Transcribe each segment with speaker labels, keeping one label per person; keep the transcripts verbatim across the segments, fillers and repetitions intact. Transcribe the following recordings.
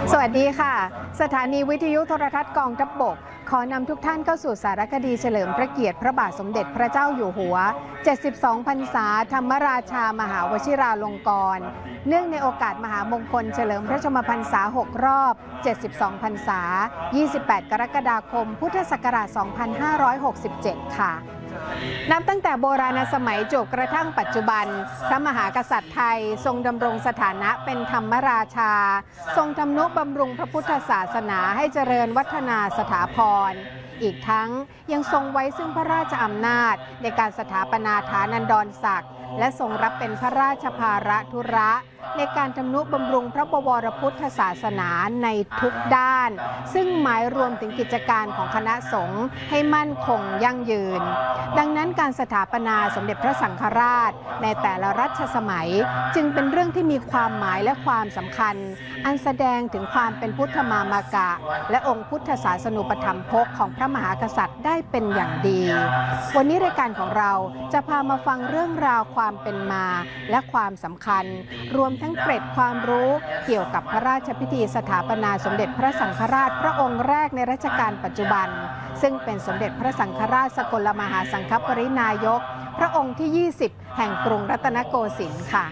Speaker 1: สวัสดีค่ะสถานีวิทยุโทรทัศน์กองทัพบกขอนำทุกท่านเข้าสู่สารคดีเฉลิมพระเกียรติพระบาทสมเด็จพระเจ้าอยู่หัวเจ็ดสิบสองพรรษาธรรมราชามหาวชิราลงกรณ์เนื่องในโอกาสมหามงคลเฉลิมพระชนมพรรษาหกรอบเจ็ดสิบสองพรรษายี่สิบแปดกรกฎาคมพุทธศักราชสองพันห้าร้อยหกสิบเจ็ดค่ะนับตั้งแต่โบราณสมัยจนกระทั่งปัจจุบันพระมหากษัตริย์ไทยทรงดำรงสถานะเป็นธรรมราชาทรงทำนุบำรุงพระพุทธศาสนาให้เจริญวัฒนาสถาพรอีกทั้งยังทรงไว้ซึ่งพระราชอำนาจในการสถาปนาฐานันดรศักดิ์และทรงรับเป็นพระราชภาระธุระในการทำนุบำรุงพระบวรพุทธศาสนาในทุกด้านซึ่งหมายรวมถึงกิจการของคณะสงฆ์ให้มั่นคงยั่งยืนดังนั้นการสถาปนาสมเด็จพระสังฆราชในแต่ละรัชสมัยจึงเป็นเรื่องที่มีความหมายและความสำคัญอันแสดงถึงความเป็นพุทธมามากะและองค์พุทธศาสนูปถัมภกของพระมหากษัตริย์ได้เป็นอย่างดีวันนี้รายการของเราจะพามาฟังเรื่องราวความเป็นมาและความสำคัญรวมทั้งเกร็ดความรู้เกี่ยวกับพระราชพิธีสถาปนาสมเด็จพระสังฆราชพระองค์แรกในรัชกาลปัจจุบันซึ่งเป็นสมเด็จพระสังฆราชสกลมหาสังฆปรินายกพระองค์ที่ยี่สิบแห่งกรุงรัตนโกสินทร์ค่ะ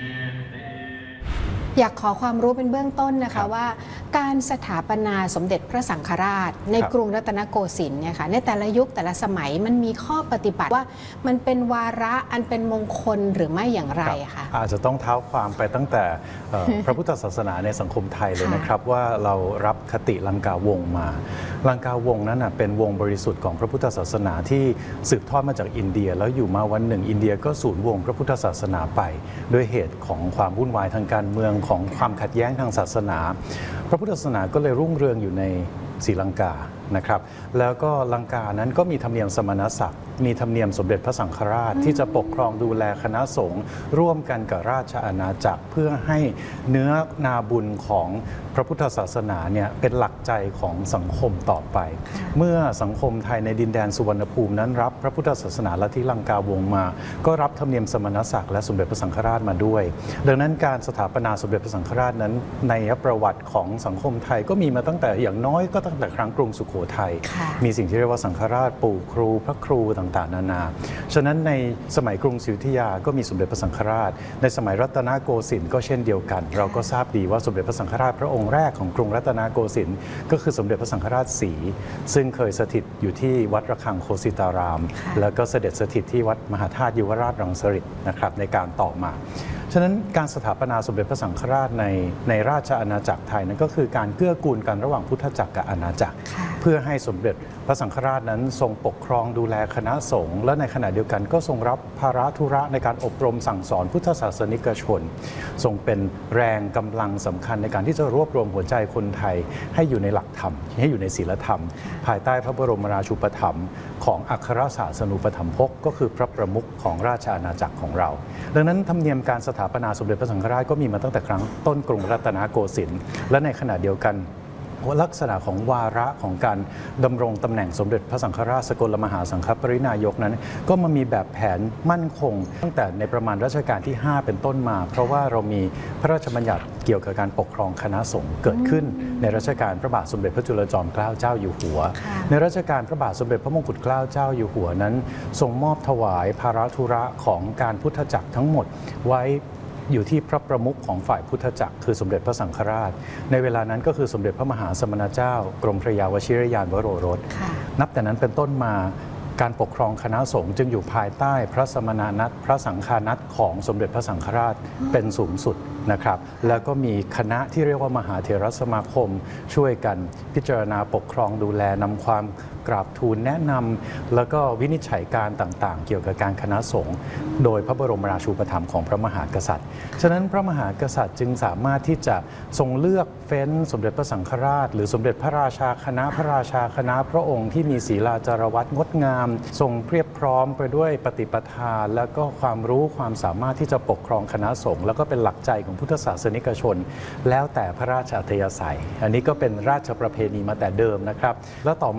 Speaker 1: อยากขอความรู้เป็นเบื้องต้นนะคะว่าการสถาปนาสมเด็จพระสังฆราชในกรุงรัตนโกสินทร์เนี่ยค่ะในแต่ละยุคแต่ละสมัยมันมีข้อปฏิบัติว่ามันเป็นวาระอันเป็นมงคลหรือไม่อย่างไรคะ
Speaker 2: อาจจะต้องเท้าความไปตั้งแต่ พระพุทธศาสนาในสังคมไทยเลยนะครับว่าเรารับคติลังกาวงศ์มาลังกาวงศ์นั้นเป็นวงบริสุทธิ์ของพระพุทธศาสนาที่สืบทอดมาจากอินเดียแล้วอยู่มาวันหนึ่งอินเดียก็สูญวงพระพุทธศาสนาไปด้วยเหตุของความวุ่นวายทางการเมืองของความขัดแย้งทางศาสนาพระพุทธศาสนาก็เลยรุ่งเรืองอยู่ในศรีลังกานะครับแล้วก็ลังกานั้นก็มีธรรมเนียมสมณศักดิ์มีธรรมเนียมสมเด็จพระสังฆราชที่จะปกครองดูแลคณะสงฆ์ร่วมกันกับราชอาณาจักรเพื่อให้เนื้อนาบุญของพระพุทธศาสนาเนี่ยเป็นหลักใจของสังคมต่อไปเมื่อสังคมไทยในดินแดนสุวรรณภูมินั้นรับพระพุทธศาสนาลัทธิลังกาวงศ์มาก็รับธรรมเนียมสมณศักดิ์และสมเด็จพระสังฆราชมาด้วยดังนั้นการสถาปนาสมเด็จพระสังฆราชนั้นในประวัติของสังคมไทยก็มีมาตั้งแต่อย่างน้อยก็ตั้งแต่ครั้งกรุงสุโขทัยมีสิ่งที่เรียกว่าสังฆราชปู่ครูพระครูต่างๆนานาฉะนั้นในสมัยกรุงศรีอยุธยาก็มีสมเด็จพระสังฆราชในสมัยรัตนโกสินทร์ก็เช่นเดียวกันเราก็ทราบดีว่าสมเด็จพระสังฆราชพระองค์แรกของกรุงรัตนโกสินทร์ก็คือสมเด็จพระสังฆราชศรีซึ่งเคยสถิตอยู่ที่วัดระฆังโคสิตารามแล้วก็เสด็จสถิตที่วัดมหาธาตุยุวราชรังสฤษฎ์นะครับในการต่อมาฉะนั้นการสถาปนาสมเด็จพระสังฆราชในในราชอาณาจักรไทยนั้นก็คือการเกื้อกูลกันระหว่างพุทธจักรกับอาณาจักรเพื่อให้สมเด็จพระสังฆราชนั้นทรงปกครองดูแลคณะสงฆ์และในขณะเดียวกันก็ทรงรับภาระธุระในการอบรมสั่งสอนพุทธศาสนิกชนทรงเป็นแรงกำลังสำคัญในการที่จะรวบรวมหัวใจคนไทยให้อยู่ในหลักธรรมให้อยู่ในศีลธรรมภายใต้พระบรมราชูปถัมภ์ของอัครศาสนูปถัมภกก็คือพระประมุขของราชอาณาจักรของเราดังนั้นธรรมเนียมการสถาปนาสมเด็จพระสังฆราชก็มีมาตั้งแต่ครั้งต้นกรุงรัตนโกสินทร์และในขณะเดียวกันลักษณะของวาระของการดำรงตำแหน่งสมเด็จพระสังฆราชสกลมหาสังฆปรินายกนั้นก็มามีแบบแผนมั่นคงตั้งแต่ในประมาณรัชกาลที่ห้าเป็นต้นมาเพราะว่าเรามีพระราชบัญญัติเกี่ยวกับการปกครองคณะสงฆ์เกิดขึ้นในรัชกาลพระบาทสมเด็จพระจุลจอมเกล้าเจ้าอยู่หัวในรัชกาลพระบาทสมเด็จพระมงกุฎเกล้าเจ้าอยู่หัวนั้นทรงมอบถวายภาระธุระของการพุทธจักรทั้งหมดไว้อยู่ที่พระประมุขของฝ่ายพุทธจักรคือสมเด็จพระสังฆราชในเวลานั้นก็คือสมเด็จพระมหาสมณเจ้ากรมพระยาวชิรยานวโรรสนับแต่นั้นเป็นต้นมาการปกครองคณะสงฆ์จึงอยู่ภายใต้พระสมณนัตพระสังฆานัตของสมเด็จพระสังฆราชเป็นสูงสุดนะครับแล้วก็มีคณะที่เรียกว่ามหาเถรสมาคมช่วยกันพิจารณาปกครองดูแลนำความกราบทูลแนะนำแล้วก็วินิจฉัยการต่างๆเกี่ยวกับการคณะสงฆ์โดยพระบรมราชูปถัมภ์ของพระมหากษัตริย์ฉะนั้นพระมหากษัตริย์จึงสามารถที่จะทรงเลือกเฟ้นสมเด็จพระสังฆราชหรือสมเด็จพระราชาคณะพระราชาคณะพระองค์ที่มีศีลาจารวัตรงดงามทรงเพียบพร้อมไปด้วยปฏิปทาและก็ความรู้ความสามารถที่จะปกครองคณะสงฆ์แล้วก็เป็นหลักใจของพุทธศาสนิกชนแล้วแต่พระราชอัธยาศัยอันนี้ก็เป็นราชประเพณีมาแต่เดิมนะครับแล้วต่อมาก็มีกฎ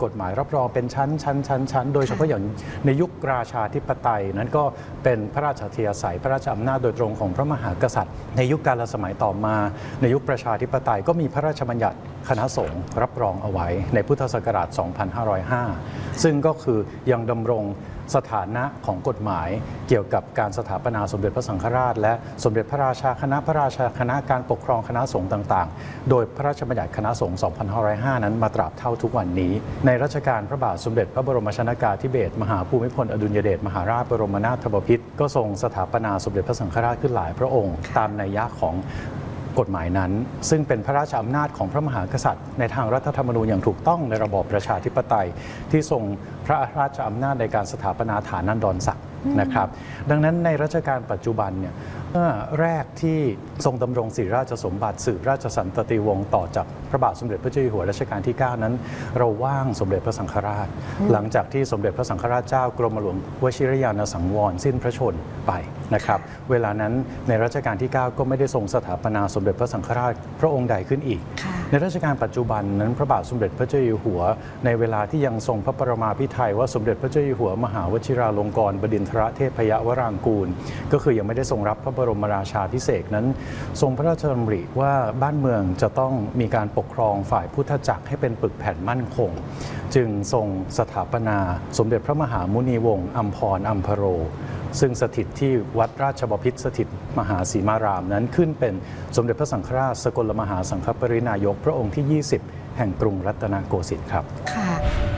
Speaker 2: ฎหมายรับรองเป็นชั้นชั้นชั้นชั้นโดยเฉพาะอย่างในยุคราชาธิปไตยนั้นก็เป็นพระราชอัธยาศัยพระราชอำนาจโดยตรงของพระมหากษัตริย์ในยุคกาลสมัยต่อมาในยุคประชาธิปไตยก็มีพระราชบัญญัติคณะสงฆ์รับรองเอาไว้ในพุทธศักราช สองพันห้าร้อยห้า ซึ่งก็คือยังดำรงสถานะของกฎหมายเกี่ยวกับการสถาปนาสมเด็จพระสังฆราชและสมเด็จพระราชาคณะพระราชาคณะการปกครองคณะสงฆ์ต่างๆโดยพระราชบัญญัติคณะสงฆ์ สองพันห้าร้อยห้า นั้นมาตราบเท่าทุกวันนี้ในรัชกาลพระบาทสมเด็จพระบรมชนกาธิเบศรมหาภูมิพลอดุลยเดชมหาราชบรมนาถบพิตรก็ทรงสถาปนาสมเด็จพระสังฆราชขึ้นหลายพระองค์ตามนัยยะของกฎหมายนั้นซึ่งเป็นพระราชอำนาจของพระมหากษัตริย์ในทางรัฐธรรมนูญอย่างถูกต้องในระบอบประชาธิปไตยที่ทรงพระราชอำนาจในการสถาปนาฐานันดรศักดิ์นะครับดังนั้นในรัชกาลปัจจุบันเนี่ยเมื่อแรกที่ทรงดำรงศิริราชสมบัติสืบราชสันตติวงศ์ต่อจากพระบาทสมเด็จพระเจ้าอยู่หัวรัชกาลที่ เก้า นั้นเราว่างสมเด็จพระสังฆราชหลังจากที่สมเด็จพระสังฆราชเจ้ากรมหลวงวชิรยานสังวรสิ้นพระชนม์ไปนะครับเวลานั้นในรัชกาลที่ เก้า ก็ไม่ได้ทรงสถาปนาสมเด็จพระสังฆราชพระองค์ใดขึ้นอีกในรัชกาลปัจจุบันนั้นพระบาทสมเด็จพระเจ้าอยู่หัวในเวลาที่ยังทรงพระปรมาภิไธยว่าสมเด็จพระเจ้าอยู่หัวมหาวชิราลงกรณ์บดินทรเทพยวรางกูลก็คือยังไม่ได้ทรงรับพระบรมราชาภิเษกนั้นทรงพระราชดำริว่าบ้านเมืองจะต้องมีการปกครองฝ่ายพุทธจักรให้เป็นปึกแผ่นมั่นคงจึงทรงสถาปนาสมเด็จพระมหามุนีวงศ์อัมพรอัมพโรซึ่งสถิตที่วัดราชบพิตรสถิตมหาสีมารามนั้นขึ้นเป็นสมเด็จพระสังฆราชสกลมหาสังฆปรินายกพระองค์ที่ ยี่สิบ แห่งกรุงรัตนโกสินทร์ครับ
Speaker 1: ค่ะ